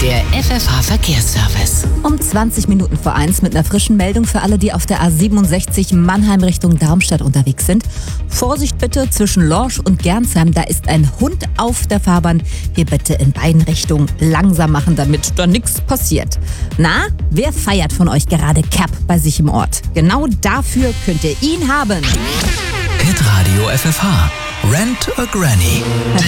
Der FFH-Verkehrsservice. Um 20 Minuten vor 1 mit einer frischen Meldung für alle, die auf der A67 Mannheim Richtung Darmstadt unterwegs sind. Vorsicht bitte zwischen Lorsch und Gernsheim, da ist ein Hund auf der Fahrbahn. Hier bitte in beiden Richtungen langsam machen, damit da nichts passiert. Na, wer feiert von euch gerade Cap bei sich im Ort? Genau dafür könnt ihr ihn haben. Hitradio FFH. Rent a Granny.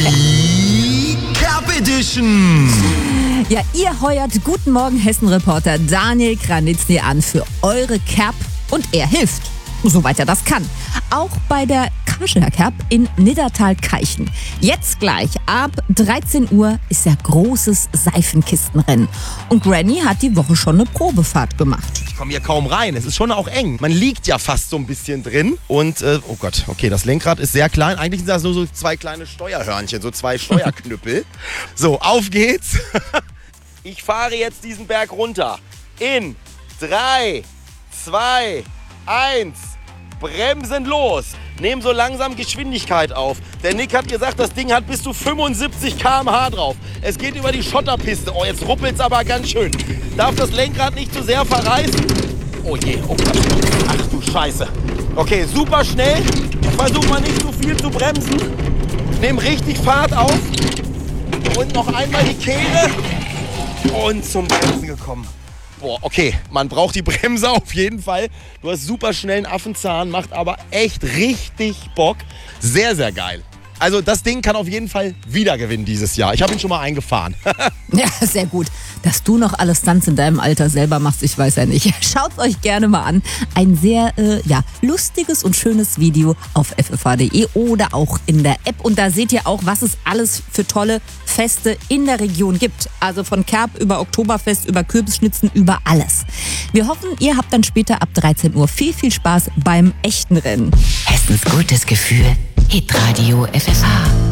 Die Cap Edition. Ja, ihr heuert Guten Morgen Hessen-Reporter Daniel Kranitzny an für eure Cap und er hilft, soweit er das kann. Auch bei der Karshare Cap in Niddertal-Keichen. Jetzt gleich ab 13 Uhr ist ja großes Seifenkistenrennen. Und Granny hat die Woche schon eine Probefahrt gemacht. Ich komme hier kaum rein. Es ist schon auch eng. Man liegt ja fast so ein bisschen drin. Und, oh Gott, okay, das Lenkrad ist sehr klein. Eigentlich sind das nur so zwei kleine Steuerhörnchen, so zwei Steuerknüppel. So, auf geht's. Ich fahre jetzt diesen Berg runter. In 3, 2, 1. Bremsen los. Nehmen so langsam Geschwindigkeit auf. Der Nick hat gesagt, das Ding hat bis zu 75 km/h drauf. Es geht über die Schotterpiste. Oh, jetzt ruppelt's aber ganz schön. Darf das Lenkrad nicht zu sehr verreißen. Oh je, oh Gott. Ach du Scheiße. Okay, super schnell. Versuch mal nicht zu viel zu bremsen. Nehm richtig Fahrt auf. Und noch einmal die Kehre. Und zum Bremsen gekommen. Boah, okay, man braucht die Bremse auf jeden Fall. Du hast super schnellen Affenzahn, macht aber echt richtig Bock. Sehr, sehr geil. Also das Ding kann auf jeden Fall wieder gewinnen dieses Jahr. Ich habe ihn schon mal eingefahren. Ja, sehr gut. Dass du noch alle Stunts in deinem Alter selber machst, ich weiß ja nicht. Schaut euch gerne mal an. Ein sehr lustiges und schönes Video auf ffh.de oder auch in der App. Und da seht ihr auch, was es alles für tolle Feste in der Region gibt. Also von Kerb über Oktoberfest, über Kürbisschnitzen, über alles. Wir hoffen, ihr habt dann später ab 13 Uhr viel Spaß beim echten Rennen. Hessens gutes Gefühl. Hitradio FFH.